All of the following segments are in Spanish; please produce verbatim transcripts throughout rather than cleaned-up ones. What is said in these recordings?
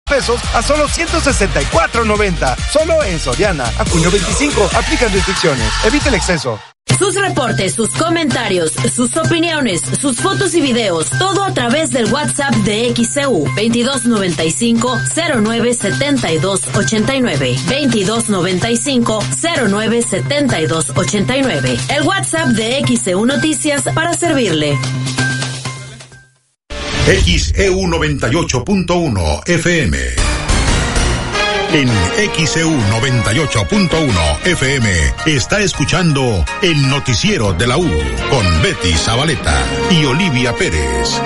pesos a solo ciento sesenta y cuatro noventa. Solo en Soriana. A junio veinticinco. Aplican restricciones. Evite el exceso. Sus reportes, sus comentarios, sus opiniones, sus fotos y videos, todo a través del WhatsApp de X C U veintidós noventa y cinco cero nueve setenta y dos ochenta y nueve, veintidós noventa y cinco cero nueve setenta y dos ochenta y nueve. El WhatsApp de X C U Noticias para servirle. X E U noventa y ocho punto uno F M. En X E U noventa y ocho punto uno F M está escuchando el noticiero de la U con Betty Zabaleta y Olivia Pérez.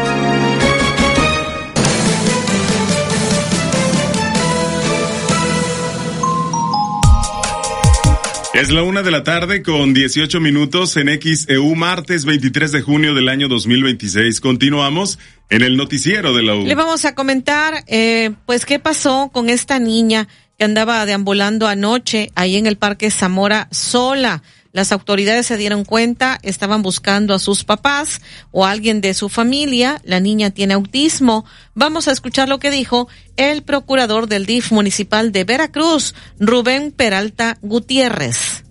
Es la una de la tarde con dieciocho minutos en X E U, martes veintitrés de junio del año dos mil veintiséis. Continuamos en el noticiero de la U. Le vamos a comentar, eh, pues, qué pasó con esta niña que andaba deambulando anoche ahí en el Parque Zamora sola. Las autoridades se dieron cuenta, estaban buscando a sus papás o a alguien de su familia. La niña tiene autismo. Vamos a escuchar lo que dijo el procurador del D I F municipal de Veracruz, Rubén Peralta Gutiérrez.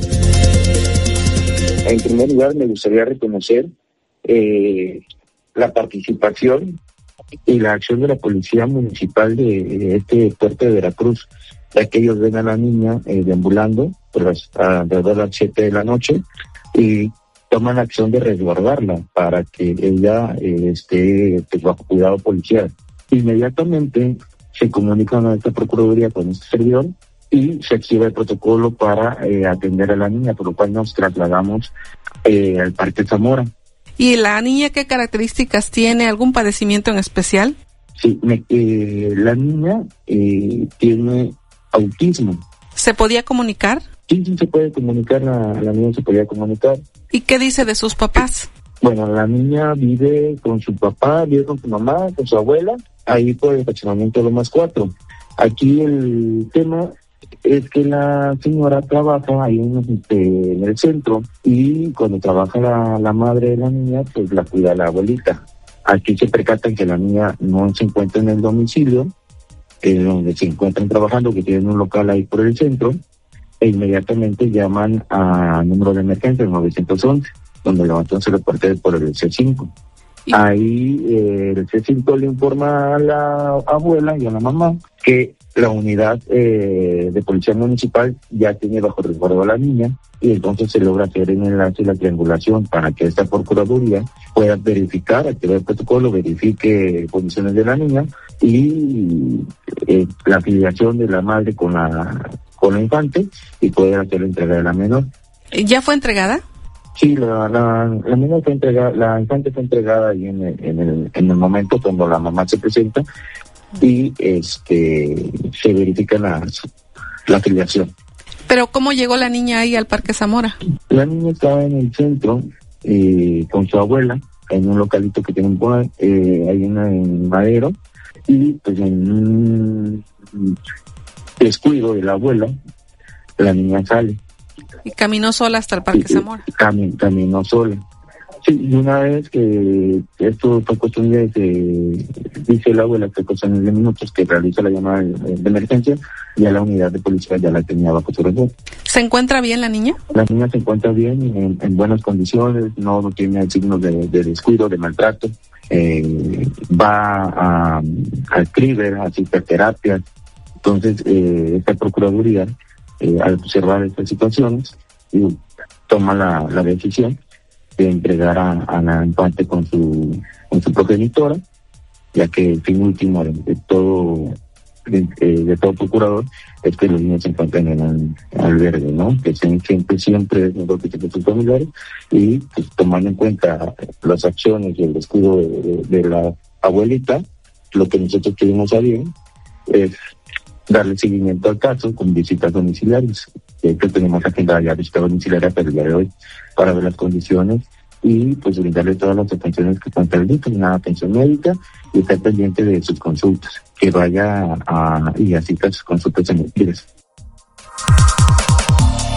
En primer lugar, me gustaría reconocer eh, la participación y la acción de la Policía Municipal de este puerto de Veracruz, ya que ellos ven a la niña eh, deambulando por las, alrededor de las siete de la noche y toman la acción de resguardarla para que ella eh, esté pues, bajo cuidado policial. Inmediatamente se comunican a esta Procuraduría con este servidor y se activa el protocolo para eh, atender a la niña, por lo cual nos trasladamos eh, al Parque Zamora. ¿Y la niña qué características tiene? ¿Algún padecimiento en especial? Sí, me, eh, la niña eh, tiene autismo. ¿Se podía comunicar? Sí, sí se puede comunicar, la, la niña se podía comunicar. ¿Y qué dice de sus papás? Bueno, la niña vive con su papá, vive con su mamá, con su abuela, ahí por el fraccionamiento de Lomas cuatro. Aquí el tema es que la señora trabaja ahí en, este, en el centro y cuando trabaja la, la madre de la niña, pues la cuida la abuelita. Aquí se percatan que la niña no se encuentra en el domicilio, eh, donde se encuentran trabajando, que tienen un local ahí por el centro, e inmediatamente llaman a número de emergencia, el nueve once, donde levantó se reporte por el C cinco. Ahí eh, el C cinco le informa a la abuela y a la mamá que la unidad eh, de policía municipal ya tiene bajo resguardo a la niña, y entonces se logra hacer el enlace y la triangulación para que esta procuraduría pueda verificar, activar el protocolo, verifique condiciones de la niña y eh, la afiliación de la madre con la con la infante y poder hacer la entrega de la menor. ¿Ya fue entregada? Sí, la, la, la menor fue entregada, la infante fue entregada ahí en el, en el, en el momento cuando la mamá se presenta y este se verifica la, la afiliación. ¿Pero cómo llegó la niña ahí al Parque Zamora? La niña estaba en el centro eh, con su abuela, en un localito que tienen eh, ahí en, en Madero, y pues en un descuido de la abuela, la niña sale. ¿Y caminó sola hasta el Parque sí, Zamora? Cam, caminó sola. Sí, y una vez que esto fue cuestión de, de, dice la abuela que cuestión de minutos que realiza la llamada de, de emergencia, ya la unidad de policía ya la tenía bajo su resguardo. ¿Se encuentra bien la niña? La niña se encuentra bien, en, en buenas condiciones, no, no tiene signos de, de descuido, de maltrato, eh, va a, al CRIBER, a psicoterapia. Entonces, eh, esta Procuraduría, eh, al observar estas situaciones, y toma la, la decisión de entregar a, a la infante con su con su progenitora, ya que el fin último de, de todo de, de todo procurador es que los niños se encuentren en el albergue, ¿no? Que siempre siempre es mejor que tengan sus familiares, y pues, tomando en cuenta las acciones y el descuido de, de, de la abuelita, lo que nosotros queremos saber es darle seguimiento al caso con visitas domiciliarias. Que tenemos agendada ya visita domiciliaria para el día de hoy para ver las condiciones y pues brindarle todas las atenciones que cuenta el D I F, una atención médica, y estar pendiente de sus consultas, que vaya a y asista a sus consultas en el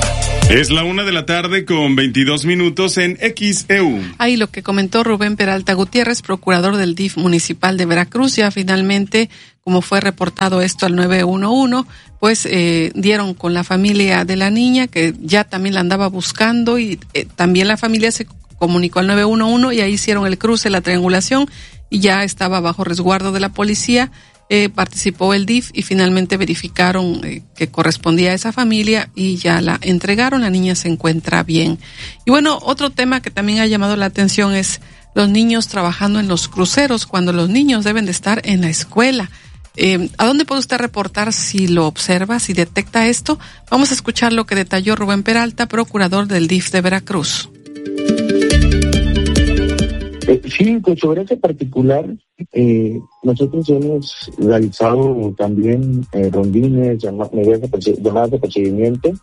Es la una de la tarde con veintidós minutos en X E U. Ahí lo que comentó Rubén Peralta Gutiérrez, procurador del D I F municipal de Veracruz, ya finalmente, como fue reportado esto al nueve uno uno, pues eh, dieron con la familia de la niña, que ya también la andaba buscando, y eh, también la familia se comunicó al nueve uno uno y ahí hicieron el cruce, la triangulación, y ya estaba bajo resguardo de la policía. Eh, participó el D I F y finalmente verificaron eh, que correspondía a esa familia y ya la entregaron. La niña se encuentra bien. Y bueno, otro tema que también ha llamado la atención es los niños trabajando en los cruceros, cuando los niños deben de estar en la escuela. Eh, ¿A dónde puede usted reportar si lo observa, si detecta esto? Vamos a escuchar lo que detalló Rubén Peralta, procurador del D I F de Veracruz. Eh, sí, pues sobre ese particular, eh, nosotros hemos realizado también eh, rondines, llamadas de procedimiento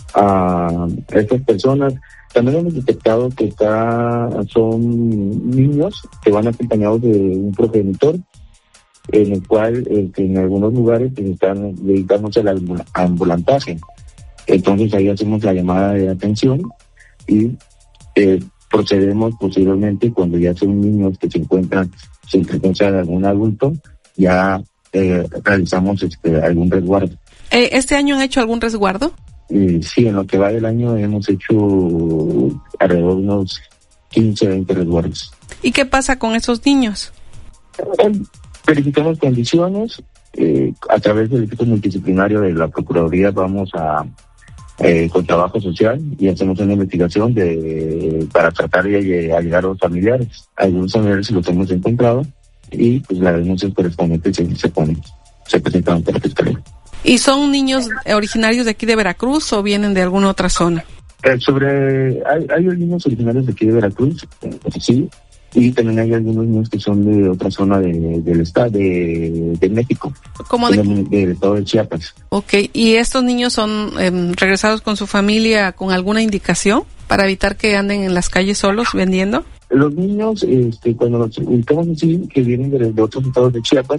a estas personas. También hemos detectado que está, son niños que van acompañados de un progenitor, en el cual eh, que en algunos lugares pues, están dedicándose al ambul- ambulantaje. Entonces ahí hacemos la llamada de atención y eh, procedemos posteriormente cuando ya son niños que se encuentran sin presencia de algún adulto, ya eh, realizamos este, algún resguardo. Eh, ¿Este año han hecho algún resguardo? Eh, sí, en lo que va del año hemos hecho alrededor de unos quince, veinte resguardos. ¿Y qué pasa con esos niños? Eh, verificamos condiciones, eh, a través del equipo multidisciplinario de la Procuraduría vamos a Eh, con trabajo social y hacemos una investigación de para tratar de, de ayudar a los familiares. Algunos familiares los hemos encontrado y pues las denuncias correspondientes se, se ponen, se presentan ante la fiscalía. ¿Y son niños originarios de aquí de Veracruz o vienen de alguna otra zona? Eh, sobre hay, hay niños originarios de aquí de Veracruz, eh, sí, y también hay algunos niños que son de otra zona de, del estado de, de México, ¿Cómo de? Del, del estado de Chiapas. Ok, ¿y estos niños son eh, regresados con su familia con alguna indicación para evitar que anden en las calles solos vendiendo? Los niños, este, cuando los ubicamos así, que vienen de, de otros estados de Chiapas,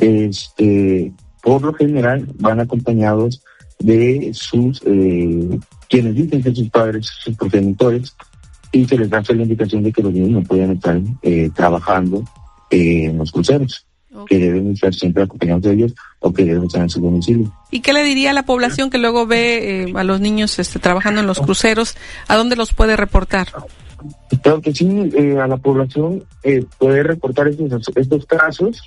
este, por lo general van acompañados de sus, eh, quienes dicen que sus padres, sus progenitores, y se les da la indicación de que los niños no pueden estar eh, trabajando eh, en los cruceros, okay, que deben estar siempre acompañados de ellos o que deben estar en su domicilio. ¿Y qué le diría a la población que luego ve eh, a los niños este, trabajando en los cruceros? ¿A dónde los puede reportar? Claro que sí, eh, a la población eh, puede reportar estos, estos casos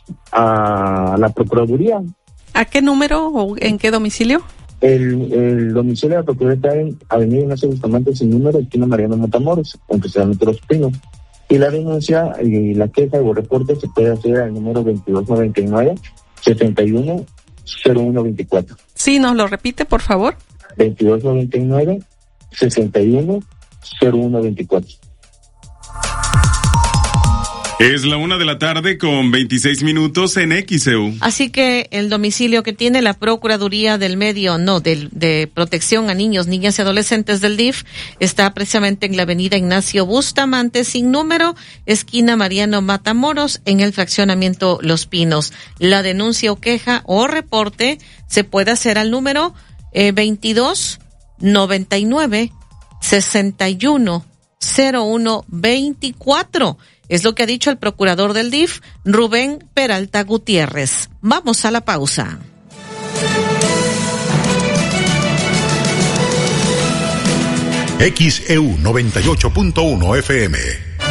a la Procuraduría. ¿A qué número o en qué domicilio? El, el domicilio de la Procuraduría está en Avenida Ignacio Bustamante sin número, esquina Mariano Matamoros, especialmente Los Pinos. Y la denuncia y la queja o reporte se puede hacer al número veintidós noventa y nueve, setenta y uno, cero uno veinticuatro. Sí, ¿nos lo repite, por favor? veintidós noventa y nueve, sesenta y uno, cero uno veinticuatro. Es la una de la tarde con veintiséis minutos en X E U. Así que el domicilio que tiene la Procuraduría del Medio, no, del, de Protección a Niños, Niñas y Adolescentes del D I F, está precisamente en la avenida Ignacio Bustamante, sin número, esquina Mariano Matamoros, en el fraccionamiento Los Pinos. La denuncia o queja o reporte se puede hacer al número eh, veintidós noventa y nueve, sesenta y uno, cero uno veinticuatro. Es lo que ha dicho el procurador del D I F, Rubén Peralta Gutiérrez. Vamos a la pausa. X E U noventa y ocho punto uno F M.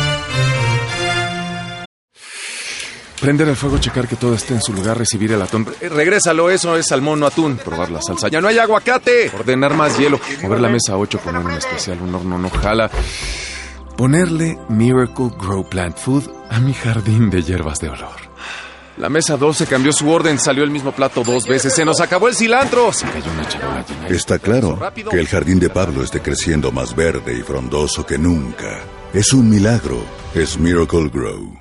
Prender el fuego, checar que todo esté en su lugar, recibir el atún. Eh, regrésalo, eso es salmón, no atún. Probar la salsa. ¡Ya no hay aguacate! Ordenar más hielo. Mover la mesa a ocho, poner un especial, un horno no jala. Ponerle Miracle Grow Plant Food a mi jardín de hierbas de olor. La mesa doce cambió su orden, salió el mismo plato dos veces, se nos acabó el cilantro. Se cayó una charola llena. Está claro que el jardín de Pablo esté creciendo más verde y frondoso que nunca. Es un milagro, es Miracle Grow.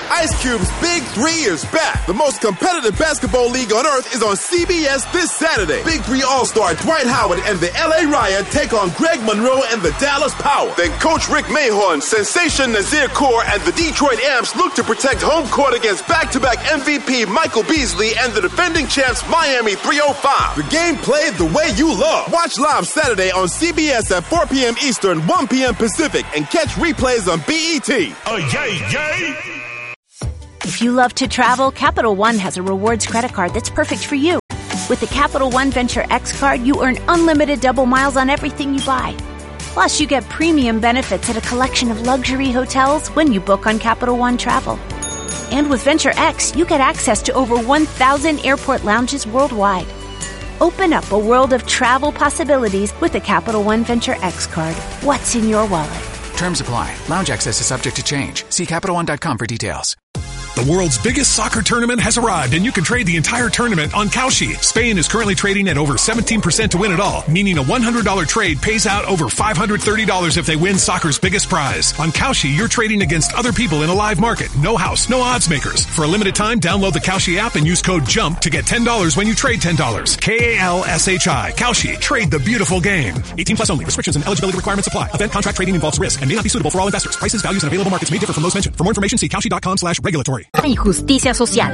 Ice Cube's Big Three is back. The most competitive basketball league on earth is on C B S this Saturday. Big Three All-Star Dwight Howard and the L A Riot take on Greg Monroe and the Dallas Power. Then Coach Rick Mahorn, Sensation Nazir Kaur, and the Detroit Amps look to protect home court against back-to-back M V P Michael Beasley and the defending champs Miami three oh five. The game played the way you love. Watch live Saturday on C B S at four p.m. Eastern, one p.m. Pacific, and catch replays on B E T. Oh, yay, yay! If you love to travel, Capital One has a rewards credit card that's perfect for you. With the Capital One Venture X card, you earn unlimited double miles on everything you buy. Plus, you get premium benefits at a collection of luxury hotels when you book on Capital One Travel. And with Venture X, you get access to over one thousand airport lounges worldwide. Open up a world of travel possibilities with the Capital One Venture X card. What's in your wallet? Terms apply. Lounge access is subject to change. See Capital One dot com for details. The world's biggest soccer tournament has arrived, and you can trade the entire tournament on Kalshi. Spain is currently trading at over seventeen percent to win it all, meaning a one hundred dollars trade pays out over five hundred thirty dollars if they win soccer's biggest prize. On Kalshi, you're trading against other people in a live market. No house, no odds makers. For a limited time, download the Kalshi app and use code JUMP to get ten dollars when you trade ten dollars. K A L S H I. Kalshi. Trade the beautiful game. eighteen plus only. Restrictions and eligibility requirements apply. Event contract trading involves risk and may not be suitable for all investors. Prices, values, and available markets may differ from those mentioned. For more information, see kalshi dot com slash regulatory. Y justicia social.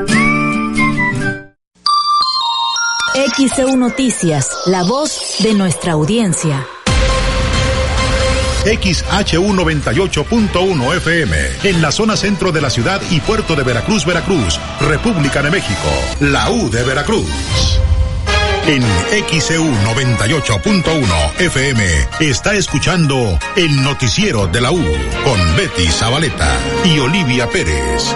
X E U Noticias, la voz de nuestra audiencia. X H U noventa y ocho punto uno F M, en la zona centro de la ciudad y puerto de Veracruz, Veracruz, República de México, la U de Veracruz. En X E U noventa y ocho punto uno F M está escuchando el noticiero de la U con Betty Zabaleta y Olivia Pérez.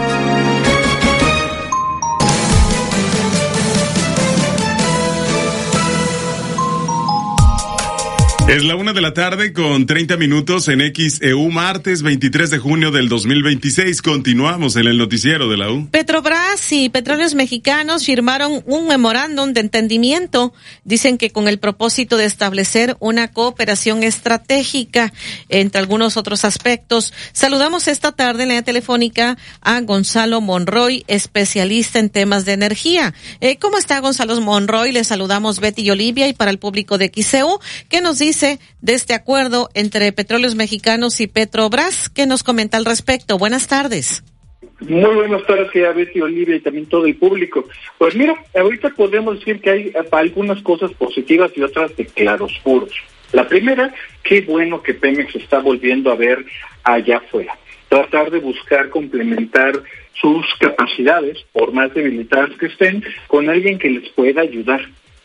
Es la una de la tarde con treinta minutos en X E U, martes veintitrés de junio del dos mil veintiséis. Continuamos en el noticiero de la U. Petrobras y Petróleos Mexicanos firmaron un memorándum de entendimiento. Dicen que con el propósito de establecer una cooperación estratégica entre algunos otros aspectos. Saludamos esta tarde en la telefónica a Gonzalo Monroy, especialista en temas de energía. Eh, ¿Cómo está Gonzalo Monroy? Le saludamos Betty y Olivia, y para el público de X E U, ¿qué nos dice de este acuerdo entre Petróleos Mexicanos y Petrobras? ¿Qué nos comenta al respecto? Buenas tardes. Muy buenas tardes a Betty, Olivia y también todo el público. Pues mira, ahorita podemos decir que hay algunas cosas positivas y otras de claroscuros. La primera, qué bueno que Pemex está volviendo a ver allá afuera. Tratar de buscar complementar sus capacidades, por más debilitadas que estén, con alguien que les pueda ayudar.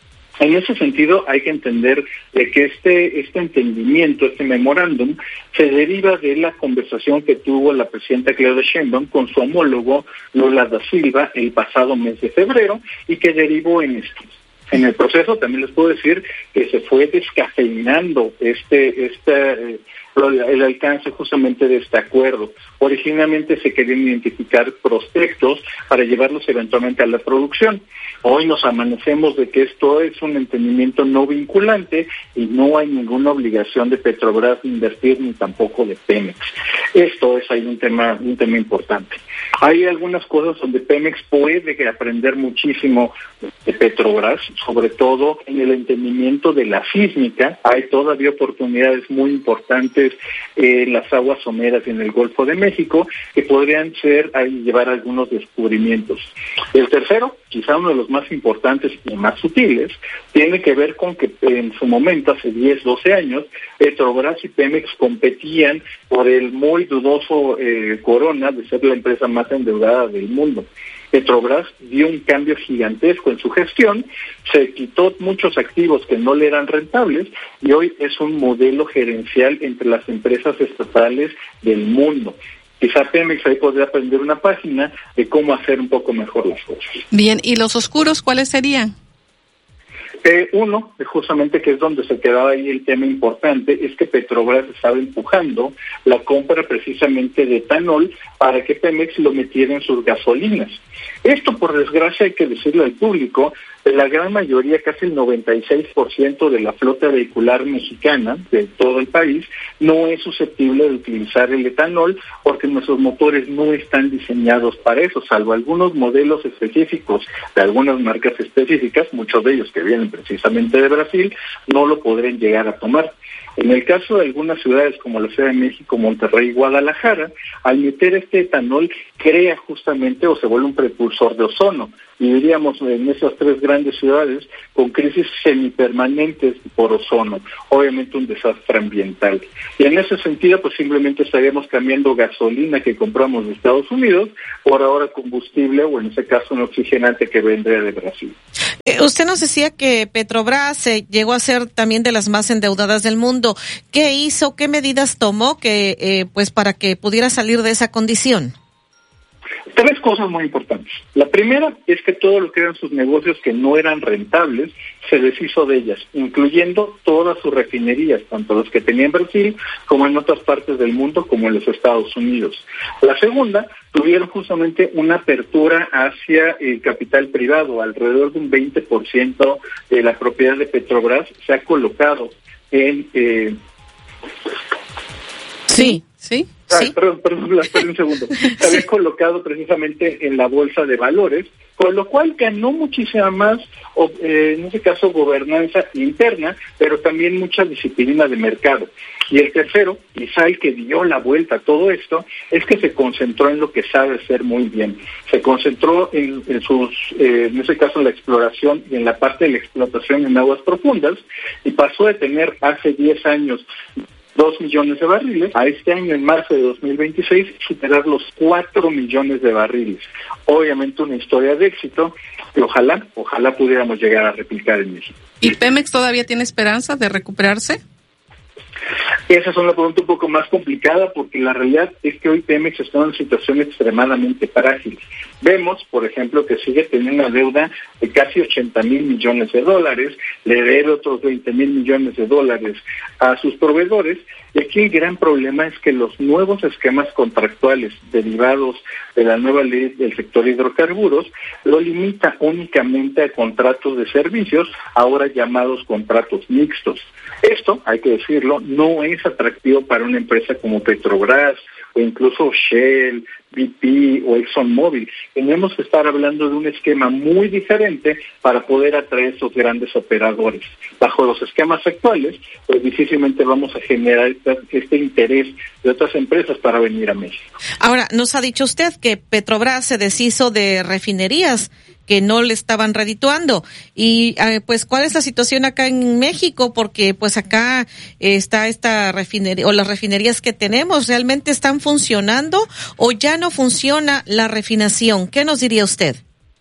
En ese sentido, hay que entender de que este este entendimiento, este memorándum, se deriva de la conversación que tuvo la presidenta Claudia Sheinbaum con su homólogo Lula da Silva el pasado mes de febrero, y que derivó en esto. En el proceso también les puedo decir que se fue descafeinando este este eh, el alcance justamente de este acuerdo. Originalmente se querían identificar prospectos para llevarlos eventualmente a la producción. Hoy nos amanecemos de que esto es un entendimiento no vinculante y no hay ninguna obligación de Petrobras de invertir, ni tampoco de Pemex. Esto es ahí un tema un tema importante. Hay algunas cosas donde Pemex puede aprender muchísimo de Petrobras, sobre todo en el entendimiento de la sísmica. Hay todavía oportunidades muy importantes en las aguas someras y en el Golfo de México que podrían ser ahí llevar algunos descubrimientos. El tercero, quizá uno de los más importantes y más sutiles, tiene que ver con que en su momento, hace diez, doce años, Petrobras y Pemex competían por el muy dudoso eh, corona de ser la empresa más endeudada del mundo. Petrobras dio un cambio gigantesco en su gestión, se quitó muchos activos que no le eran rentables y hoy es un modelo gerencial entre las empresas estatales del mundo. Quizá Pemex ahí podría aprender una página de cómo hacer un poco mejor las cosas. Bien, ¿y los oscuros cuáles serían? Eh, uno, justamente que es donde se quedaba ahí el tema importante, es que Petrobras estaba empujando la compra precisamente de etanol para que Pemex lo metiera en sus gasolinas. Esto, por desgracia, hay que decirle al público, la gran mayoría, casi el noventa y seis por ciento de la flota vehicular mexicana de todo el país, no es susceptible de utilizar el etanol porque nuestros motores no están diseñados para eso, salvo algunos modelos específicos de algunas marcas específicas, muchos de ellos que vienen precisamente de Brasil, no lo podrán llegar a tomar. En el caso de algunas ciudades como la Ciudad de México, Monterrey y Guadalajara, al meter este etanol crea justamente o se vuelve un precursor de ozono. Y diríamos en esas tres grandes ciudades con crisis semipermanentes por ozono, obviamente un desastre ambiental. Y en ese sentido, pues simplemente estaríamos cambiando gasolina que compramos de Estados Unidos por ahora combustible o en ese caso un oxigenante que vendría de Brasil. Eh, usted nos decía que Petrobras eh, llegó a ser también de las más endeudadas del mundo. ¿Qué hizo? ¿Qué medidas tomó que eh, pues para que pudiera salir de esa condición? Tres cosas muy importantes. La primera es que todo lo que eran sus negocios que no eran rentables, se deshizo de ellas, incluyendo todas sus refinerías, tanto las que tenía en Brasil como en otras partes del mundo, como en los Estados Unidos. La segunda, tuvieron justamente una apertura hacia el capital privado. Alrededor de un veinte por ciento de la propiedad de Petrobras se ha colocado en... Eh... Sí, sí. Ay, ¿Sí? Perdón, perdón, perdón un segundo. Se había colocado precisamente en la bolsa de valores, con lo cual ganó muchísima más, eh, en este caso, gobernanza interna, pero también mucha disciplina de mercado. Y el tercero, quizá el que dio la vuelta a todo esto, es que se concentró en lo que sabe hacer muy bien. Se concentró en, en sus, eh, en ese caso, en la exploración y en la parte de la explotación en aguas profundas, y pasó de tener hace diez años dos millones de barriles, a este año, en marzo de dos mil veintiséis, superar los cuatro millones de barriles. Obviamente una historia de éxito que ojalá, ojalá pudiéramos llegar a replicar en México. ¿Y Pemex todavía tiene esperanza de recuperarse? Esa es una pregunta un poco más complicada porque la realidad es que hoy Pemex está en una situación extremadamente frágil. Vemos, por ejemplo, que sigue teniendo una deuda de casi ochenta mil millones de dólares, le debe otros veinte mil millones de dólares a sus proveedores, y aquí el gran problema es que los nuevos esquemas contractuales derivados de la nueva ley del sector hidrocarburos lo limita únicamente a contratos de servicios, ahora llamados contratos mixtos. Esto, hay que decirlo, no es atractivo para una empresa como Petrobras o incluso Shell, B P o ExxonMobil. Tenemos que estar hablando de un esquema muy diferente para poder atraer esos grandes operadores. Bajo los esquemas actuales, pues difícilmente vamos a generar este, este interés de otras empresas para venir a México. Ahora, nos ha dicho usted que Petrobras se deshizo de refinerías que no le estaban redituando. Y eh, pues, ¿cuál es la situación acá en México? Porque pues acá eh, está esta refinería, o las refinerías que tenemos, ¿realmente están funcionando o ya no funciona la refinación? ¿Qué nos diría usted?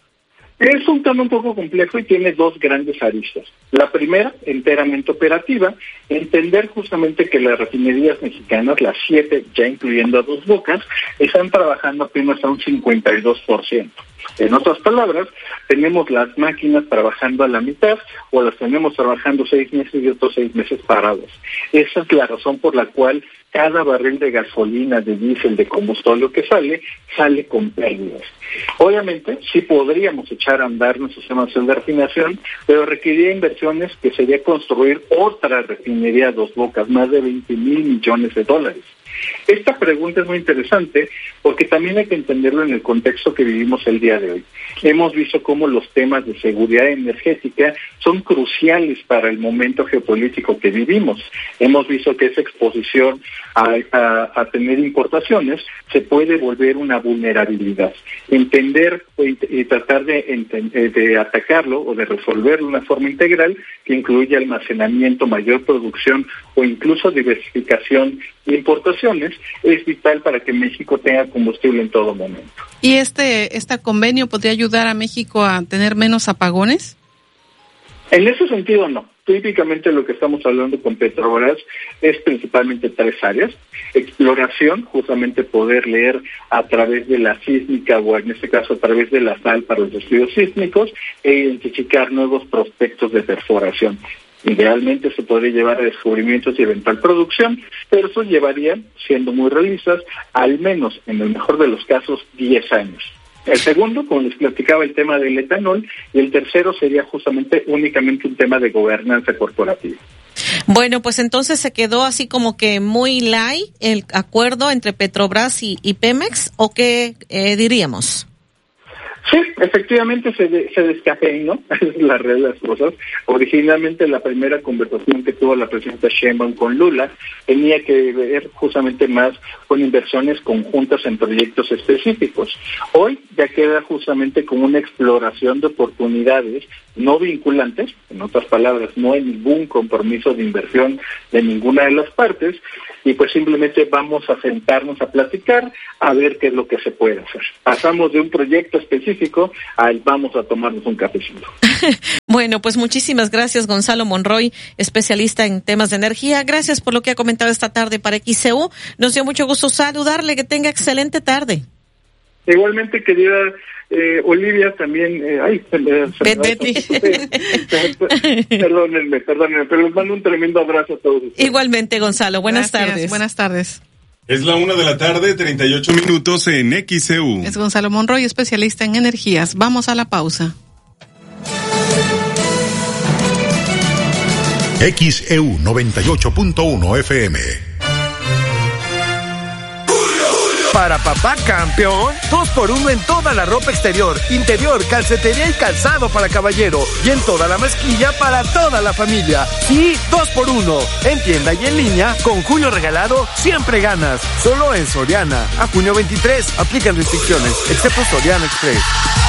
Es un tema un poco complejo y tiene dos grandes aristas. La primera, enteramente operativa, entender justamente que las refinerías mexicanas, las siete, ya incluyendo a Dos Bocas, están trabajando apenas a un cincuenta y dos por ciento. En otras palabras, tenemos las máquinas trabajando a la mitad o las tenemos trabajando seis meses y otros seis meses paradas. Esa es la razón por la cual cada barril de gasolina, de diésel, de combustible que sale, sale con pérdidas. Obviamente, sí podríamos echar a andar nuestro sistema de refinación, pero requeriría inversiones que sería construir otra refinería a Dos Bocas, más de veinte mil millones de dólares. Esta pregunta es muy interesante porque también hay que entenderlo en el contexto que vivimos el día de hoy. Hemos visto cómo los temas de seguridad energética son cruciales para el momento geopolítico que vivimos. Hemos visto que esa exposición a, a, a tener importaciones se puede volver una vulnerabilidad. Entender y, y tratar de, de atacarlo o de resolverlo de una forma integral que incluya almacenamiento, mayor producción o incluso diversificación de importaciones es vital para que México tenga combustible en todo momento. ¿Y este este convenio podría ayudar a México a tener menos apagones? En ese sentido, no. Típicamente lo que estamos hablando con Petrobras es principalmente tres áreas. Exploración, justamente poder leer a través de la sísmica o en este caso a través de la sal para los estudios sísmicos e identificar nuevos prospectos de perforación. Idealmente se podría llevar a descubrimientos y eventual producción, pero eso llevaría, siendo muy realistas, al menos en el mejor de los casos, diez años. El segundo, como les platicaba, el tema del etanol, y el tercero sería justamente únicamente un tema de gobernanza corporativa. Bueno, pues entonces se quedó así como que muy light el acuerdo entre Petrobras y, y Pemex, ¿o qué eh, diríamos? Sí, efectivamente se, de, se descafeinó, es la realidad de las cosas. Originalmente la primera conversación que tuvo la presidenta Sheinbaum con Lula tenía que ver justamente más con inversiones conjuntas en proyectos específicos. Hoy ya queda justamente como una exploración de oportunidades no vinculantes, en otras palabras, no hay ningún compromiso de inversión de ninguna de las partes, y pues simplemente vamos a sentarnos a platicar, a ver qué es lo que se puede hacer. Pasamos de un proyecto específico al vamos a tomarnos un cafecito. Bueno, pues muchísimas gracias, Gonzalo Monroy, especialista en temas de energía. Gracias por lo que ha comentado esta tarde para X C U. Nos dio mucho gusto saludarle, que tenga excelente tarde. Igualmente, querida eh, Olivia, también, eh, ay, se me, se me Betty. perdónenme, perdónenme, pero les mando un tremendo abrazo a todos ustedes. Igualmente, Gonzalo, buenas Gracias, tardes. Buenas tardes. Es la una de la tarde, treinta y ocho minutos en X C U. Es Gonzalo Monroy, especialista en energías. Vamos a la pausa. X E U noventa y ocho punto uno F M. Para papá campeón, dos por uno en toda la ropa exterior, interior, calcetería y calzado para caballero. Y en toda la mezclilla para toda la familia. Sí, dos por uno. En tienda y en línea, con Julio Regalado, siempre ganas. Solo en Soriana. A junio veintitrés, aplican restricciones, excepto Soriana Express.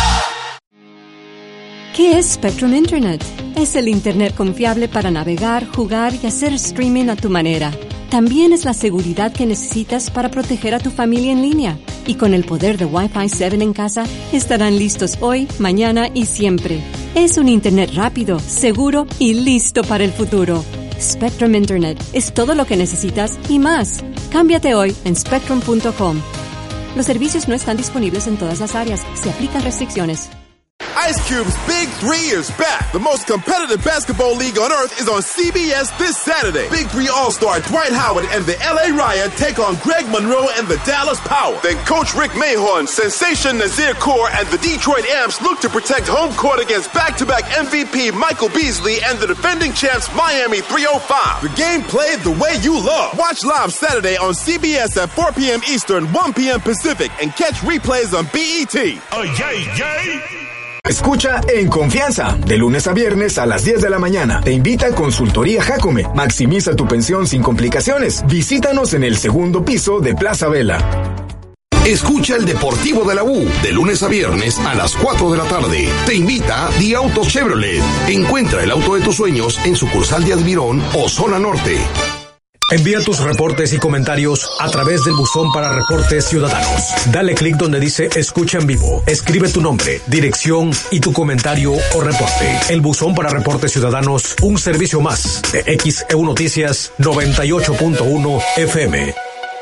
¿Qué es Spectrum Internet? Es el Internet confiable para navegar, jugar y hacer streaming a tu manera. También es la seguridad que necesitas para proteger a tu familia en línea. Y con el poder de Wi-Fi siete en casa, estarán listos hoy, mañana y siempre. Es un Internet rápido, seguro y listo para el futuro. Spectrum Internet es todo lo que necesitas y más. Cámbiate hoy en spectrum punto com. Los servicios no están disponibles en todas las áreas. Se aplican restricciones. Ice Cube's Big Three is back. The most competitive basketball league on earth is on C B S this Saturday. Big Three All-Star Dwight Howard and the L A Riot take on Greg Monroe and the Dallas Power. Then Coach Rick Mahorn, Sensation Nazir Kaur, and the Detroit Amps look to protect home court against back-to-back M V P Michael Beasley and the defending champs Miami three oh five. The game played the way you love. Watch live Saturday on C B S at four p.m. Eastern, one p.m. Pacific, and catch replays on B E T. Oh, yay, yay! Escucha En Confianza, de lunes a viernes a las diez de la mañana. Te invita a Consultoría Jacome. Maximiza tu pensión sin complicaciones. Visítanos en el segundo piso de Plaza Vela. Escucha el Deportivo de la U, de lunes a viernes a las cuatro de la tarde. Te invita Di Auto Chevrolet. Encuentra el auto de tus sueños en sucursal de Admirón o Zona Norte. Envía tus reportes y comentarios a través del buzón para reportes ciudadanos. Dale clic donde dice Escucha en vivo. Escribe tu nombre, dirección y tu comentario o reporte. El buzón para reportes ciudadanos, un servicio más de X E U Noticias noventa y ocho punto uno F M.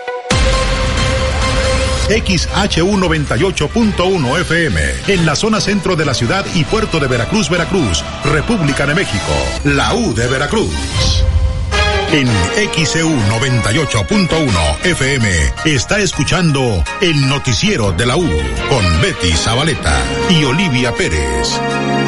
X H U noventa y ocho punto uno F M, en la zona centro de la ciudad y puerto de Veracruz, Veracruz, República de México, la U de Veracruz. En X E U noventa y ocho punto uno F M está escuchando el noticiero de la U con Betty Zabaleta y Olivia Pérez.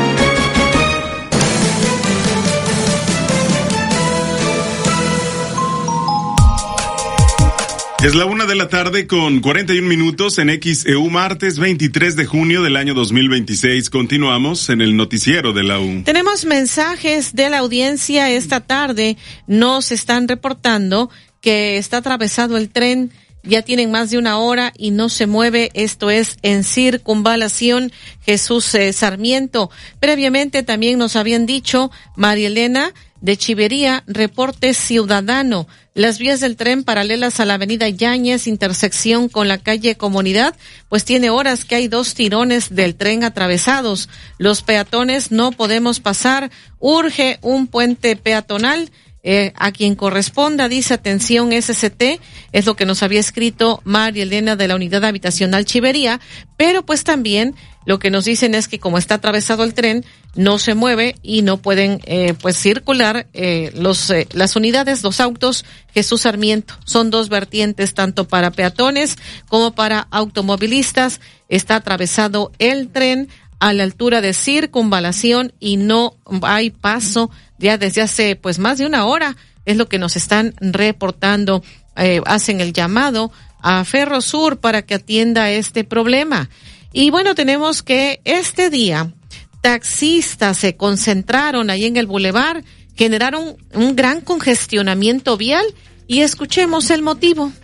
Es la una de la tarde con cuarenta y un minutos en X E U, martes veintitrés de junio del año dos mil veintiséis. Continuamos en el noticiero de la U. Tenemos mensajes de la audiencia esta tarde. Nos están reportando que está atravesado el tren. Ya tienen más de una hora y no se mueve. Esto es en Circunvalación Jesús eh, Sarmiento. Previamente también nos habían dicho, María Elena de Chivería, reporte ciudadano. las vías del tren paralelas a la avenida Yáñez, intersección con la calle Comunidad, pues tiene horas que hay dos tirones del tren atravesados. Los peatones no podemos pasar, urge un puente peatonal. Eh, a quien corresponda, dice atención S C T, es lo que nos había escrito María Elena de la Unidad Habitacional Chivería, pero pues también lo que nos dicen es que como está atravesado el tren, no se mueve y no pueden eh, pues circular eh, los eh, las unidades, los autos Jesús Sarmiento. Son dos vertientes, tanto para peatones como para automovilistas. Está atravesado el tren a la altura de Circunvalación y no hay paso ya desde hace pues más de una hora, es lo que nos están reportando. Eh, hacen el llamado a Ferrosur para que atienda este problema. Y bueno, tenemos que este día taxistas se concentraron ahí en el bulevar, generaron un gran congestionamiento vial y escuchemos el motivo.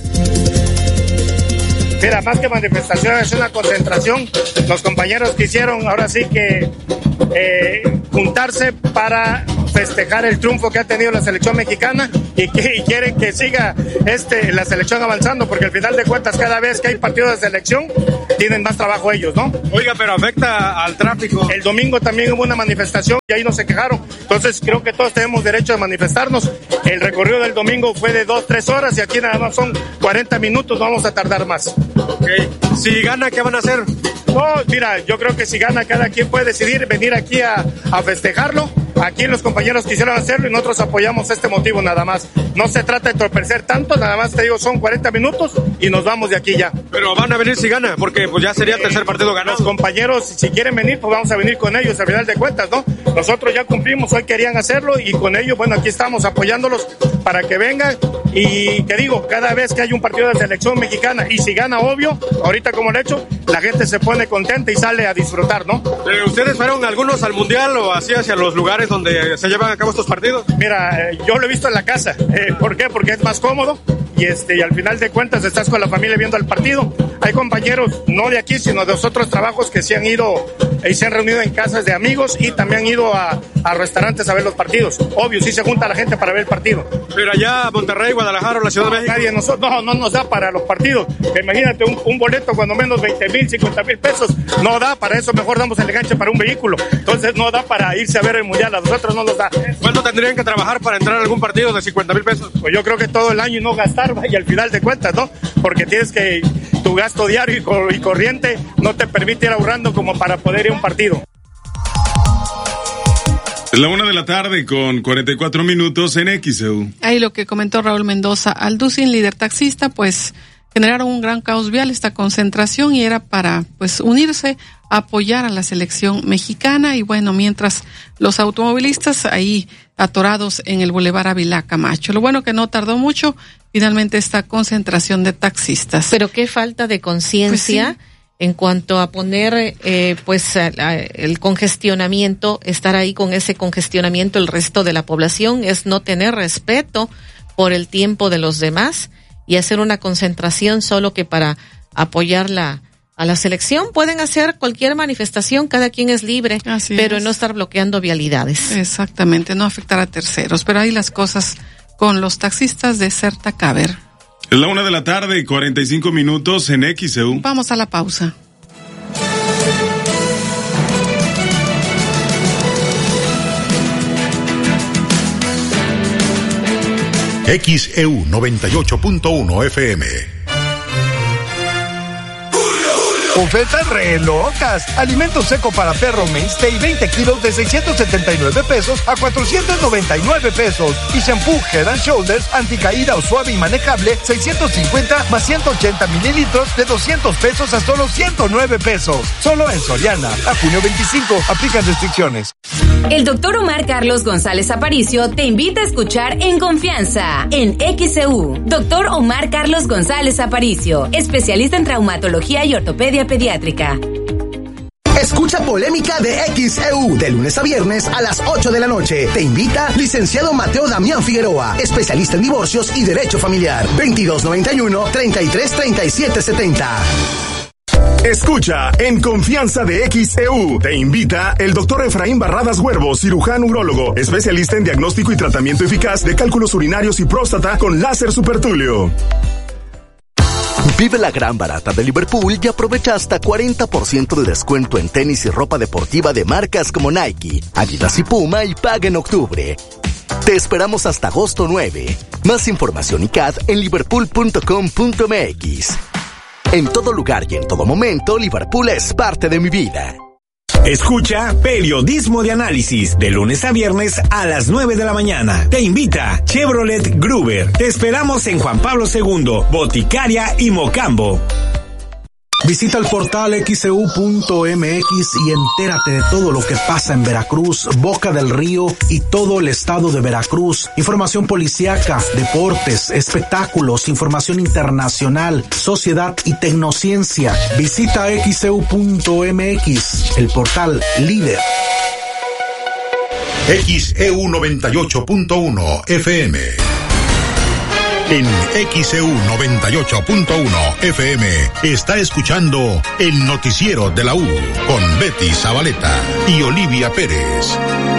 Mira, más que manifestación es una concentración. Los compañeros quisieron ahora sí que eh, juntarse para festejar el triunfo que ha tenido la selección mexicana y, que, y quieren que siga este la selección avanzando, porque al final de cuentas cada vez que hay partidos de selección tienen más trabajo ellos, ¿no? Oiga, pero afecta al tráfico. El domingo también hubo una manifestación y ahí no se quejaron, entonces creo que todos tenemos derecho a manifestarnos. El recorrido del domingo fue de dos, tres horas y aquí nada más son cuarenta minutos, no vamos a tardar más. Okay. Si gana, ¿qué van a hacer? No, mira, yo creo que si gana cada quien puede decidir venir aquí a, a festejarlo. Aquí los compañeros quisieron hacerlo y nosotros apoyamos este motivo nada más. No se trata de entorpecer tanto, nada más te digo, son cuarenta minutos y nos vamos de aquí ya. Pero van a venir si gana, porque pues ya sería el tercer partido ganado. Los compañeros, si quieren venir, pues vamos a venir con ellos al final de cuentas, ¿no? Nosotros ya cumplimos, hoy querían hacerlo y con ellos, bueno, aquí estamos apoyándolos para que vengan. Y que digo, cada vez que hay un partido de selección mexicana y si gana, obvio, ahorita como lo he hecho, la gente se pone contenta y sale a disfrutar, ¿no? Eh, ¿Ustedes fueron algunos al Mundial o así hacia los lugares donde se llevan a cabo estos partidos? Mira, eh, yo lo he visto en la casa. Eh, ¿Por qué? Porque es más cómodo y este y al final de cuentas estás con la familia viendo el partido. Hay compañeros, no de aquí, sino de otros trabajos que se han ido y se han reunido en casas de amigos y también han ido a, a restaurantes a ver los partidos. Obvio, sí se junta la gente para ver el partido. Pero allá Monterrey, Guadalajara o la Ciudad de México. Nadie nos, no, no nos da para los partidos. Imagínate un, un boleto cuando menos veinte mil, cincuenta mil pesos. No da, para eso mejor damos el enganche para un vehículo. Entonces no da para irse a ver el mundial, a nosotros no nos da. ¿Cuánto tendrían que trabajar para entrar a algún partido de cincuenta mil pesos? Pues yo creo que todo el año y no gastar, y al final de cuentas, ¿no? Porque tienes que, tu gasto diario y, cor, y corriente no te permite ir ahorrando como para poder ir a un partido. Es la una de la tarde con cuarenta y cuatro minutos en X E U. Ahí lo que comentó Raúl Mendoza Alducin, líder taxista, pues generaron un gran caos vial esta concentración y era para pues unirse, apoyar a la selección mexicana y bueno, mientras los automovilistas ahí atorados en el Boulevard Ávila Camacho. Lo bueno que no tardó mucho, finalmente esta concentración de taxistas. Pero qué falta de conciencia. Pues sí. En cuanto a poner, eh, pues, a, a, el congestionamiento, estar ahí con ese congestionamiento el resto de la población es no tener respeto por el tiempo de los demás y hacer una concentración solo que para apoyar la, a la selección. Pueden hacer cualquier manifestación, cada quien es libre, Así pero es. no estar bloqueando vialidades. Exactamente, no afectar a terceros, pero ahí las cosas con los taxistas de Certacaber. Es la una de la tarde y cuarenta y cinco minutos en X E U. Vamos a la pausa. X E U noventa y ocho punto uno F M. Ofertas re locas. Alimento seco para perro Mainstay veinte kilos de seiscientos setenta y nueve pesos a cuatrocientos noventa y nueve pesos. Y shampoo Head and Shoulders anticaída o suave y manejable seiscientos cincuenta más ciento ochenta mililitros de doscientos pesos a solo ciento nueve pesos. Solo en Soriana. A junio veinticinco. Aplican restricciones. El doctor Omar Carlos González Aparicio te invita a escuchar En Confianza en X E U. Doctor Omar Carlos González Aparicio, especialista en traumatología y ortopedia pediátrica. Escucha Polémica de X E U de lunes a viernes a las ocho de la noche. Te invita licenciado Mateo Damián Figueroa, especialista en divorcios y derecho familiar. veintidós noventa y uno, treinta y tres, treinta y siete setenta. Escucha en Confianza de X E U. Te invita el doctor Efraín Barradas Huervo, cirujano urólogo, especialista en diagnóstico y tratamiento eficaz de cálculos urinarios y próstata con láser supertulio. Vive la gran barata de Liverpool y aprovecha hasta cuarenta por ciento de descuento en tenis y ropa deportiva de marcas como Nike, Adidas y Puma y paga en octubre. Te esperamos hasta agosto nueve. Más información y C A D en liverpool punto com punto m x. En todo lugar y en todo momento, Liverpool es parte de mi vida. Escucha Periodismo de Análisis de lunes a viernes a las nueve de la mañana. Te invita Chevrolet Gruber. Te esperamos en Juan Pablo segundo, Boticaria y Mocambo. Visita el portal x e u punto m x y entérate de todo lo que pasa en Veracruz, Boca del Río y todo el estado de Veracruz. Información policíaca, deportes, espectáculos, información internacional, sociedad y tecnociencia. Visita x e u punto m x, el portal líder. X E U noventa y ocho punto uno F M. En X E U noventa y ocho punto uno F M está escuchando el noticiero de la U con Betty Zabaleta y Olivia Pérez.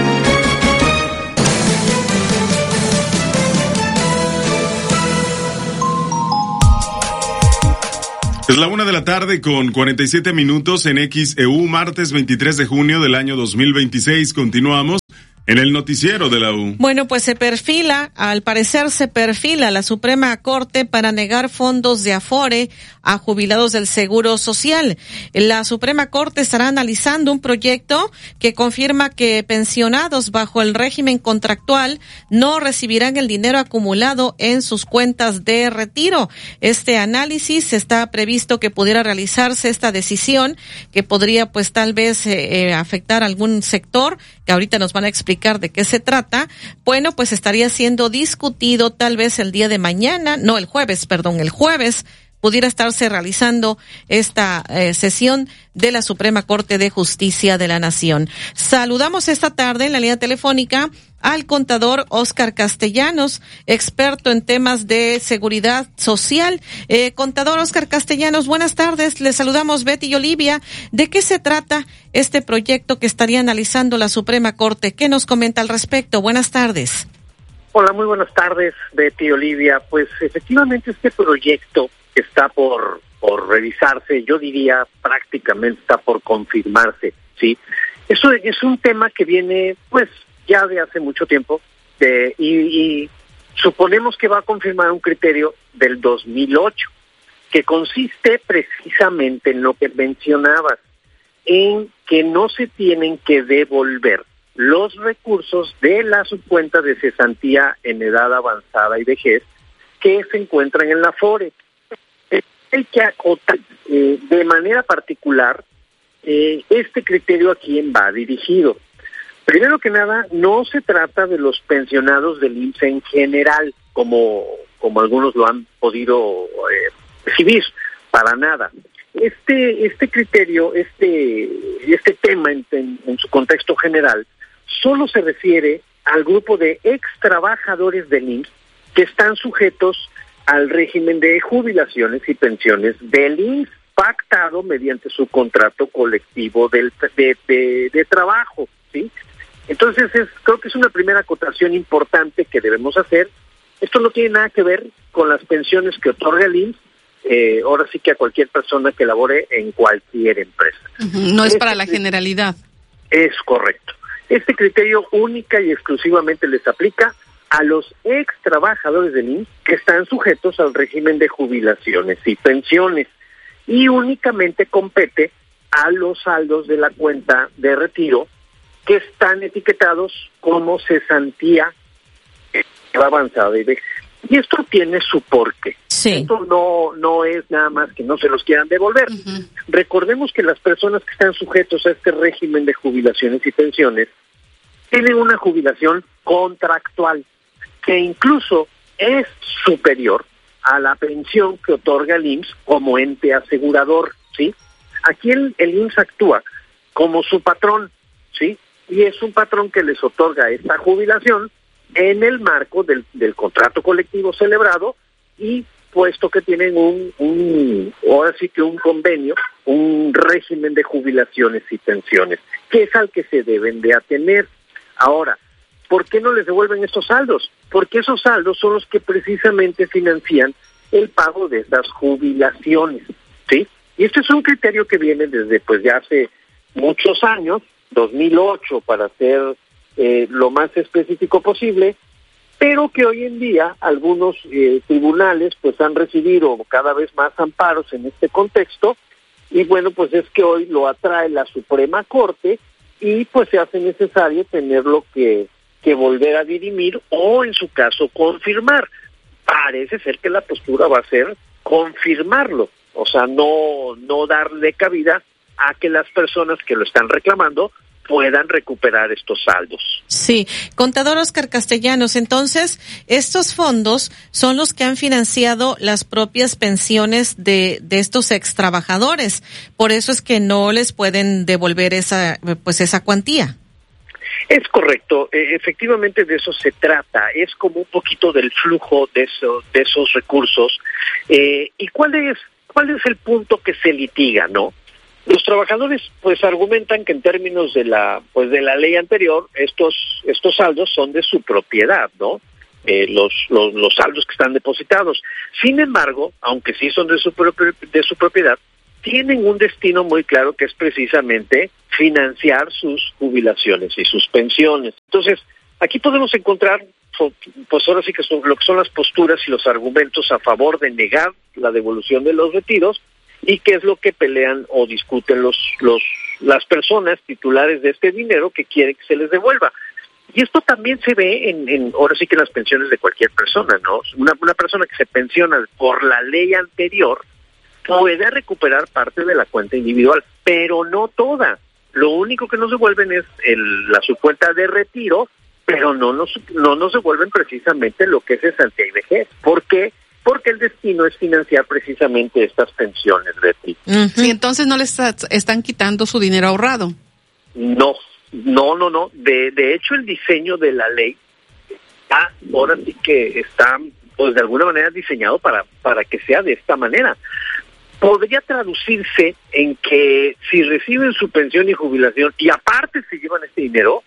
Es la una de la tarde con cuarenta y siete minutos en X E U, martes veintitrés de junio del año dos mil veintiséis. Continuamos en el noticiero de la U. Bueno, pues se perfila, al parecer se perfila la Suprema Corte para negar fondos de Afore a jubilados del Seguro Social. La Suprema Corte estará analizando un proyecto que confirma que pensionados bajo el régimen contractual no recibirán el dinero acumulado en sus cuentas de retiro. Este análisis está previsto que pudiera realizarse esta decisión, que podría pues tal vez eh, afectar a algún sector, que ahorita nos van a explicar de qué se trata. Bueno, pues estaría siendo discutido tal vez el día de mañana, no, el jueves, perdón, el jueves pudiera estarse realizando esta eh, sesión de la Suprema Corte de Justicia de la Nación. Saludamos esta tarde en la línea telefónica al contador Óscar Castellanos, experto en temas de seguridad social. Eh, contador Óscar Castellanos, buenas tardes. Les saludamos Betty y Olivia. ¿De qué se trata este proyecto que estaría analizando la Suprema Corte? ¿Qué nos comenta al respecto? Buenas tardes. Hola, muy buenas tardes, Betty y Olivia. Pues efectivamente este proyecto está por por revisarse, yo diría prácticamente está por confirmarse, ¿sí? Eso es un tema que viene, pues, ya de hace mucho tiempo, de, y, y suponemos que va a confirmar un criterio del dos mil ocho, que consiste precisamente en lo que mencionabas, en que no se tienen que devolver los recursos de la subcuenta de cesantía en edad avanzada y vejez que se encuentran en la Afore. Hay que acotar eh, de manera particular eh, este criterio a quién va dirigido. Primero que nada, no se trata de los pensionados del I M S S en general, como, como algunos lo han podido eh, recibir, para nada. Este este criterio, este este tema en, en, en su contexto general, solo se refiere al grupo de ex trabajadores del I M S S que están sujetos al régimen de jubilaciones y pensiones del I M S S, pactado mediante su contrato colectivo del, de, de, de trabajo, ¿sí? Entonces, es, creo que es una primera acotación importante que debemos hacer. Esto no tiene nada que ver con las pensiones que otorga el I M S S, eh, ahora sí que a cualquier persona que labore en cualquier empresa. Uh-huh. No es este, para la generalidad. Es correcto. Este criterio única y exclusivamente les aplica a los ex trabajadores del I M S S que están sujetos al régimen de jubilaciones y pensiones, y únicamente compete a los saldos de la cuenta de retiro que están etiquetados como cesantía avanzada y vejez. Y esto tiene su porqué. Sí. Esto no no es nada más que no se los quieran devolver. Uh-huh. Recordemos que las personas que están sujetos a este régimen de jubilaciones y pensiones tienen una jubilación contractual, que incluso es superior a la pensión que otorga el I M S S como ente asegurador, ¿sí? Aquí el, el I M S S actúa como su patrón, ¿sí? Y es un patrón que les otorga esta jubilación en el marco del, del contrato colectivo celebrado y puesto que tienen un, un, ahora sí que un convenio, un régimen de jubilaciones y pensiones, que es al que se deben de atener. Ahora, ¿por qué no les devuelven estos saldos? Porque esos saldos son los que precisamente financian el pago de esas jubilaciones, ¿sí? Y este es un criterio que viene desde pues ya hace muchos años, dos mil ocho para ser eh, lo más específico posible, pero que hoy en día algunos eh, tribunales pues han recibido cada vez más amparos en este contexto, y bueno, pues es que hoy lo atrae la Suprema Corte y pues se hace necesario tenerlo que, que volver a dirimir o en su caso confirmar. Parece ser que la postura va a ser confirmarlo, o sea, no, no darle cabida a que las personas que lo están reclamando puedan recuperar estos saldos. Sí, contador Oscar Castellanos, entonces, estos fondos son los que han financiado las propias pensiones de, de estos extrabajadores, por eso es que no les pueden devolver esa, pues esa cuantía. Es correcto, e- efectivamente de eso se trata, es como un poquito del flujo de esos, de esos recursos, eh, y cuál es, cuál es el punto que se litiga, ¿no? Los trabajadores pues argumentan que en términos de la pues de la ley anterior estos estos saldos son de su propiedad, ¿no? Eh, los, los los saldos que están depositados. Sin embargo, aunque sí son de su propio, de su propiedad, tienen un destino muy claro que es precisamente financiar sus jubilaciones y sus pensiones. Entonces, aquí podemos encontrar pues ahora sí que son lo que son las posturas y los argumentos a favor de negar la devolución de los retiros, y qué es lo que pelean o discuten los los las personas titulares de este dinero que quieren que se les devuelva. Y esto también se ve en, en ahora sí que en las pensiones de cualquier persona, ¿no? Una, una persona que se pensiona por la ley anterior puede recuperar parte de la cuenta individual, pero no toda. Lo único que nos devuelven es el, la su cuenta de retiro, pero no nos no nos devuelven precisamente lo que es cesantía y vejez. ¿Por qué? Porque el destino es financiar precisamente estas pensiones, Betty. Uh-huh. Sí, entonces no les está, están quitando su dinero ahorrado. No, no, no, no. De, de hecho, el diseño de la ley está, ahora sí que está, pues de alguna manera diseñado para, para que sea de esta manera. Podría traducirse en que si reciben su pensión y jubilación y aparte se llevan este dinero,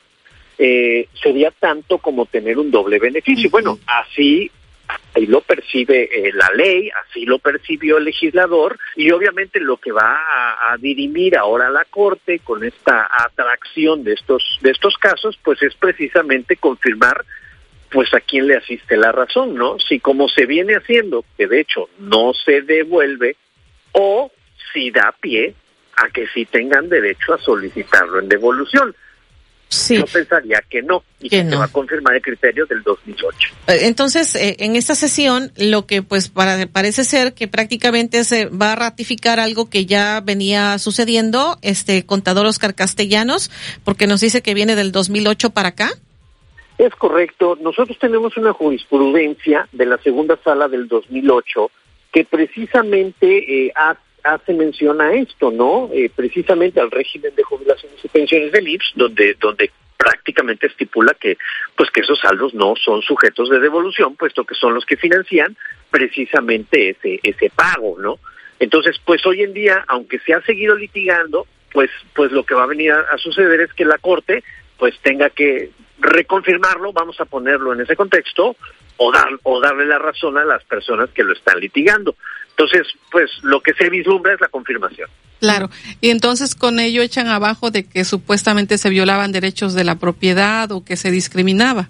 eh, sería tanto como tener un doble beneficio. Uh-huh. Bueno, así... Ahí lo percibe eh, la ley, así lo percibió el legislador, y obviamente lo que va a, a dirimir ahora la Corte con esta atracción de estos de estos casos, pues es precisamente confirmar pues a quién le asiste la razón, ¿no? Si como se viene haciendo, que de hecho no se devuelve, o si da pie a que sí tengan derecho a solicitarlo en devolución. Sí. Yo pensaría que no, y que, que no. Se va a confirmar el criterio del dos mil ocho. Entonces, eh, en esta sesión, lo que pues para, parece ser que prácticamente se va a ratificar algo que ya venía sucediendo, este contador Oscar Castellanos, porque nos dice que viene del dos mil ocho para acá. Es correcto. Nosotros tenemos una jurisprudencia de la segunda sala del dos mil ocho que precisamente eh, hace hace mención a esto, ¿no? Eh, precisamente al régimen de jubilaciones y pensiones del I M S S, donde donde prácticamente estipula que pues que esos saldos no son sujetos de devolución, puesto que son los que financian precisamente ese ese pago, ¿no? Entonces, pues hoy en día, aunque se ha seguido litigando, pues pues lo que va a venir a, a suceder es que la Corte pues tenga que reconfirmarlo, vamos a ponerlo en ese contexto, o dar o darle la razón a las personas que lo están litigando. Entonces, pues lo que se vislumbra es la confirmación. Claro, y entonces con ello echan abajo de que supuestamente se violaban derechos de la propiedad o que se discriminaba.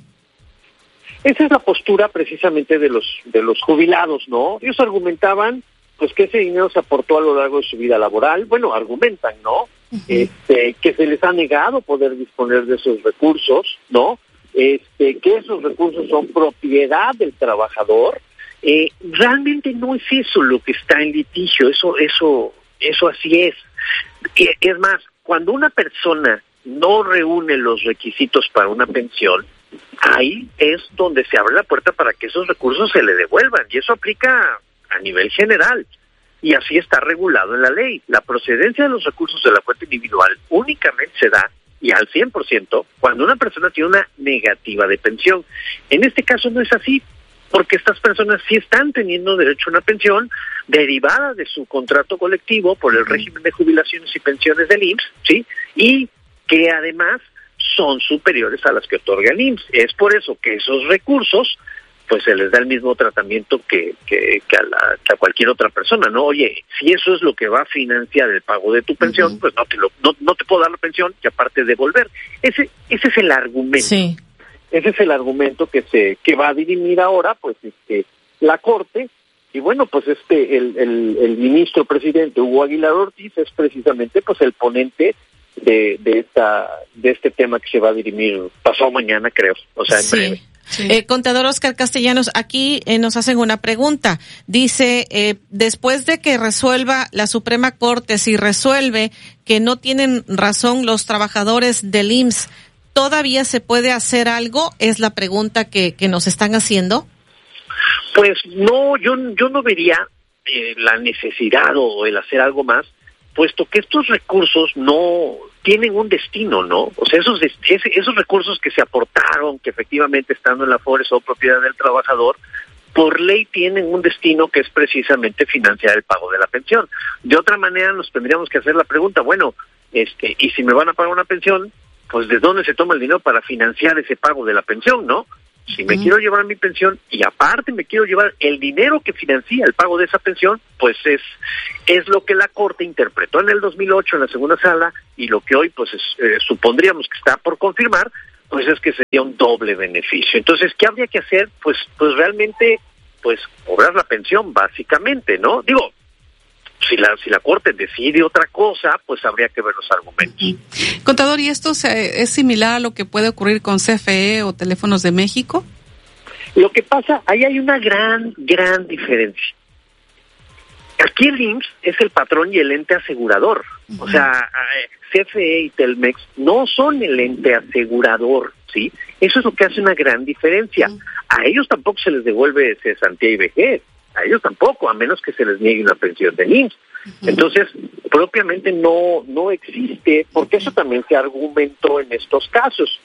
Esa es la postura precisamente de los de los jubilados, ¿no? Ellos argumentaban pues que ese dinero se aportó a lo largo de su vida laboral. Bueno, argumentan, ¿no? Uh-huh. Este, que se les ha negado poder disponer de esos recursos, ¿no? Este, que esos recursos son propiedad del trabajador. Eh, realmente no es eso lo que está en litigio, eso, eso, eso así es. Y, es más, cuando una persona no reúne los requisitos para una pensión, ahí es donde se abre la puerta para que esos recursos se le devuelvan, y eso aplica a nivel general, y así está regulado en la ley. La procedencia de los recursos de la cuenta individual únicamente se da, y al cien por ciento, cuando una persona tiene una negativa de pensión. En este caso no es así. porque estas personas sí están teniendo derecho a una pensión derivada de su contrato colectivo por el régimen de jubilaciones y pensiones del I M S S, ¿sí? Y que además son superiores a las que otorga el I M S S. Es por eso que esos recursos pues se les da el mismo tratamiento que, que, que, a la, que a cualquier otra persona, ¿no? Oye, si eso es lo que va a financiar el pago de tu pensión, uh-huh. pues no te, lo, no, no te puedo dar la pensión y aparte devolver. Ese ese es el argumento. Sí. Ese es el argumento que se que va a dirimir ahora, pues, este la Corte. Y bueno, pues este el, el, el ministro presidente Hugo Aguilar Ortiz es precisamente pues el ponente de, de, esta, de este tema que se va a dirimir pasado mañana, creo, o sea, en sí. breve. Sí. Eh, contador Oscar Castellanos, aquí eh, nos hacen una pregunta. Dice, eh, después de que resuelva la Suprema Corte, si resuelve que no tienen razón los trabajadores del I M S S, ¿todavía se puede hacer algo? Es la pregunta que, que nos están haciendo. Pues no, yo, yo no vería eh, la necesidad o el hacer algo más, puesto que estos recursos no tienen un destino, ¿no? O sea, esos esos recursos que se aportaron, que efectivamente estando en la FORE son propiedad del trabajador, por ley tienen un destino que es precisamente financiar el pago de la pensión. De otra manera nos tendríamos que hacer la pregunta, bueno, este, y si me van a pagar una pensión, pues ¿de dónde se toma el dinero para financiar ese pago de la pensión, no? Si me uh-huh. quiero llevar mi pensión y aparte me quiero llevar el dinero que financia el pago de esa pensión, pues es es lo que la Corte interpretó en el dos mil ocho en la segunda sala y lo que hoy pues es, eh, supondríamos que está por confirmar, pues es que sería un doble beneficio. Entonces, ¿qué habría que hacer? Pues pues realmente pues cobrar la pensión básicamente, ¿no? Digo, si la si la Corte decide otra cosa, pues habría que ver los argumentos. Contador, ¿y esto se, es similar a lo que puede ocurrir con C F E o Teléfonos de México? Lo que pasa, ahí hay una gran, gran diferencia. Aquí el I M S S es el patrón y el ente asegurador. Uh-huh. O sea, C F E y Telmex no son el ente asegurador, ¿sí? Eso es lo que hace una gran diferencia. Uh-huh. A ellos tampoco se les devuelve cesantía y vejez. A ellos tampoco, a menos que se les niegue una pensión de I M S S. Uh-huh. Entonces, propiamente no no existe, porque eso también se argumentó en estos casos.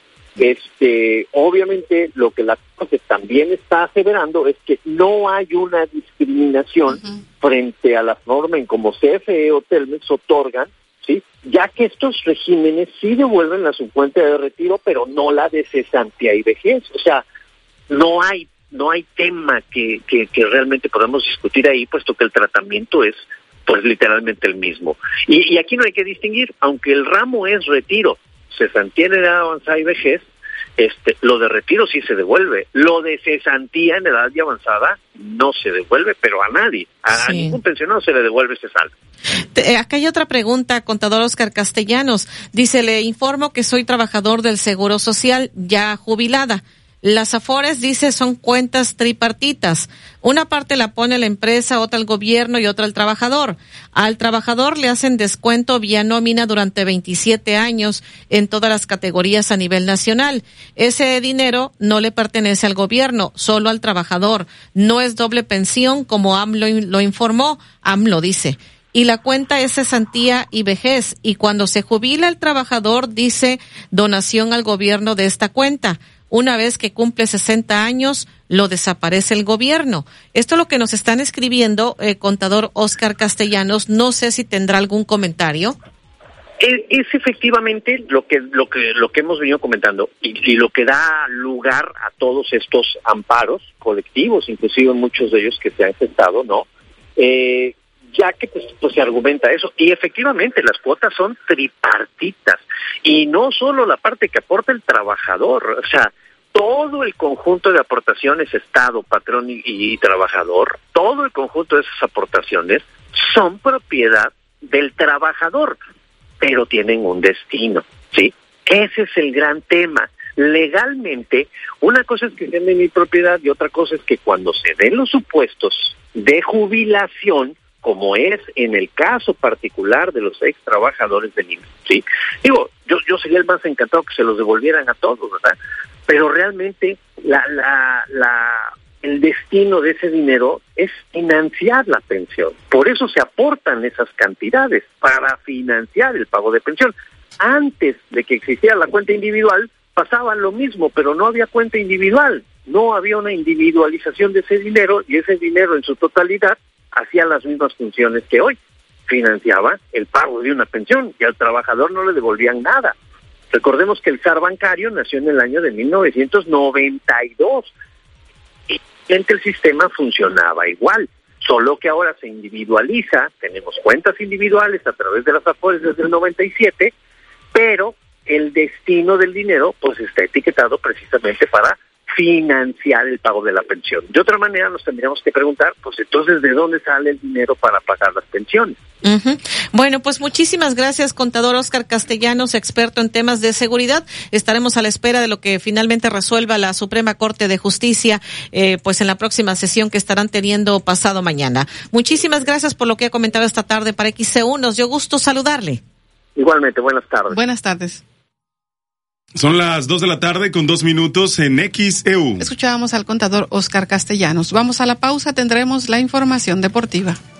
Este, obviamente, lo que la Corte también está aseverando es que no hay una discriminación uh-huh. frente a la forma en como C F E o Telmex otorgan, ¿sí? Ya que estos regímenes sí devuelven la su cuenta de retiro, pero no la de cesantía y vejez. O sea, no hay no hay tema que, que, que realmente podamos discutir ahí, puesto que el tratamiento es, pues, literalmente el mismo. Y, y aquí no hay que distinguir, aunque el ramo es retiro, cesantía en edad avanzada y vejez, este, lo de retiro sí se devuelve. Lo de cesantía en edad y avanzada no se devuelve, pero a nadie, a, sí. a ningún pensionado se le devuelve ese saldo. Eh, acá hay otra pregunta, contador Oscar Castellanos. Dice, le informo que soy trabajador del Seguro Social, ya jubilada. Las AFORES, dice, son cuentas tripartitas. Una parte la pone la empresa, otra el gobierno y otra el trabajador. Al trabajador le hacen descuento vía nómina durante veintisiete años en todas las categorías a nivel nacional. Ese dinero no le pertenece al gobierno, solo al trabajador. No es doble pensión como AMLO lo informó. AMLO dice. Y la cuenta es cesantía y vejez. Y cuando se jubila el trabajador, dice donación al gobierno de esta cuenta. Una vez que cumple sesenta años, lo desaparece el gobierno. Esto es lo que nos están escribiendo, eh, contador Oscar Castellanos. No sé si tendrá algún comentario. Es, es efectivamente lo que lo que lo que hemos venido comentando y, y lo que da lugar a todos estos amparos colectivos, inclusive muchos de ellos que se han gestado, ¿no? Eh, ya que pues, pues se argumenta eso, y efectivamente las cuotas son tripartitas, y no solo la parte que aporta el trabajador, o sea, todo el conjunto de aportaciones, Estado, patrón y, y trabajador, todo el conjunto de esas aportaciones son propiedad del trabajador, pero tienen un destino, ¿sí? Ese es el gran tema. Legalmente, una cosa es que sean de mi propiedad y otra cosa es que cuando se den los supuestos de jubilación, como es en el caso particular de los ex trabajadores del I M S S, ¿sí? Digo, yo yo sería el más encantado que se los devolvieran a todos, ¿verdad? Pero realmente la la la el destino de ese dinero es financiar la pensión. Por eso se aportan esas cantidades, para financiar el pago de pensión. Antes de que existiera la cuenta individual, pasaba lo mismo, pero no había cuenta individual. no había una individualización de ese dinero y ese dinero en su totalidad hacía las mismas funciones que hoy. Financiaba el pago de una pensión y al trabajador no le devolvían nada. Recordemos que el S A R bancario nació en el año de mil novecientos noventa y dos y el sistema funcionaba igual, solo que ahora se individualiza, tenemos cuentas individuales a través de las AFORES desde el noventa y siete, pero el destino del dinero pues está etiquetado precisamente para financiar el pago de la pensión. De otra manera nos tendríamos que preguntar, pues entonces, ¿de dónde sale el dinero para pagar las pensiones? Uh-huh. Bueno, pues muchísimas gracias, contador Óscar Castellanos, experto en temas de seguridad. Estaremos a la espera de lo que finalmente resuelva la Suprema Corte de Justicia, eh, pues en la próxima sesión que estarán teniendo pasado mañana. Muchísimas gracias por lo que ha comentado esta tarde para X C U. Nos dio gusto saludarle. Igualmente, buenas tardes. Buenas tardes. Son las dos de la tarde con dos minutos en X E U. Escuchábamos al contador Óscar Castellanos. Vamos a la pausa, tendremos la información deportiva.